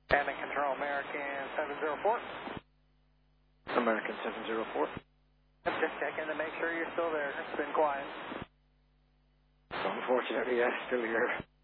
Command and Control, American 704. American 704. Just checking to make sure you're still there. It's been quiet. Unfortunately, yes, still here.